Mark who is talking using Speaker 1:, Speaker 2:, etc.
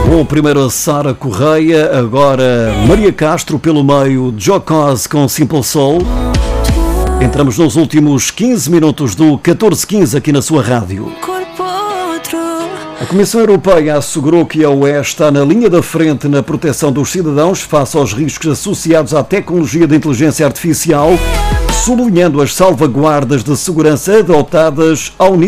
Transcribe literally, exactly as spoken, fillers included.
Speaker 1: O primeiro a Sara Correia, agora Maria Castro pelo meio, Jocose com Simple Soul. Entramos nos últimos quinze minutos do catorze quinze aqui na sua rádio. A Comissão Europeia assegurou que a U E está na linha da frente na proteção dos cidadãos face aos riscos associados à tecnologia de inteligência artificial, sublinhando as salvaguardas de segurança adotadas ao nível